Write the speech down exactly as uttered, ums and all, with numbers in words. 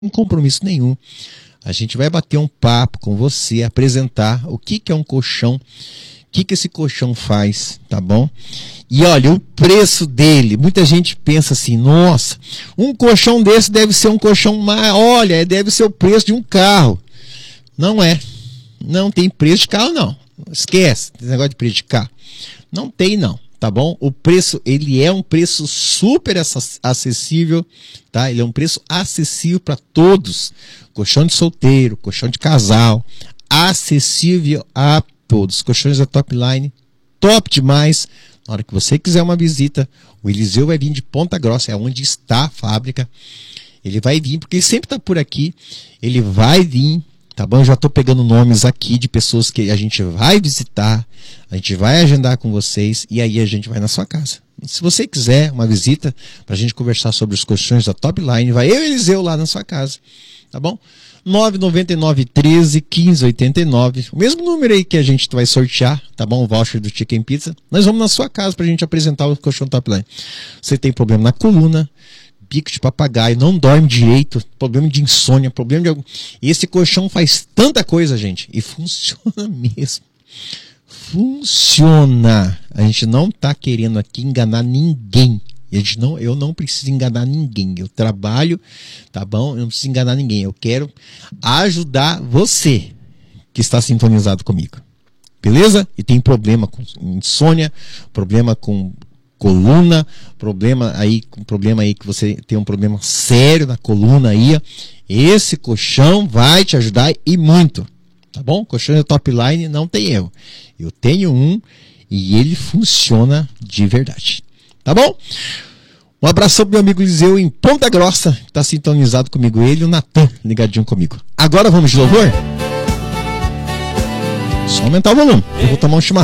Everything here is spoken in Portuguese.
sem compromisso nenhum. A gente vai bater um papo com você, apresentar o que, que é um colchão, o que, que esse colchão faz, tá bom? E olha, o preço dele, muita gente pensa assim, nossa, um colchão desse deve ser um colchão mais, olha, deve ser o preço de um carro. Não é, não tem preço de carro não, esquece, esse negócio de preço de carro. Não tem não, tá bom? O preço, ele é um preço super acessível, tá? Ele é um preço acessível para todos. Colchão de solteiro, colchão de casal, acessível a todos. Colchões da Topline, top demais. Na hora que você quiser uma visita, o Eliseu vai vir de Ponta Grossa, é onde está a fábrica. Ele vai vir, porque ele sempre está por aqui. Ele vai vir, tá bom? Eu já estou pegando nomes aqui de pessoas que a gente vai visitar, a gente vai agendar com vocês e aí a gente vai na sua casa. Se você quiser uma visita para a gente conversar sobre os colchões da Topline, vai eu e Eliseu lá na sua casa, tá bom? nove nove nove, treze, quinze, oitenta e nove, o mesmo número aí que a gente vai sortear, tá bom? O voucher do Chicken Pizza. Nós vamos na sua casa para a gente apresentar o colchão Topline. Você tem problema na coluna, bico de papagaio, não dorme direito, problema de insônia, problema de algum... Esse colchão faz tanta coisa, gente, e funciona mesmo. Funciona. A gente não está querendo aqui enganar ninguém. A gente não, eu não preciso enganar ninguém. Eu trabalho, tá bom? Eu não preciso enganar ninguém. Eu quero ajudar você que está sintonizado comigo. Beleza? E tem problema com insônia, problema com coluna, problema aí, problema aí que você tem um problema sério na coluna aí. Esse colchão vai te ajudar e muito. Tá bom? Colchão da Topline não tem erro. Eu tenho um e ele funciona de verdade. Tá bom? Um abração pro meu amigo Eliseu em Ponta Grossa, que tá sintonizado comigo. Ele e o Natan ligadinho comigo. Agora vamos de louvor? Só aumentar o volume. Eu vou tomar um chimarrão.